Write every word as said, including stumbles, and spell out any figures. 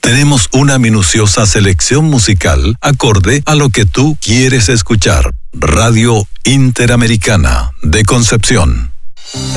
Tenemos una minuciosa selección musical acorde a lo que tú quieres escuchar. Radio Interamericana de Concepción.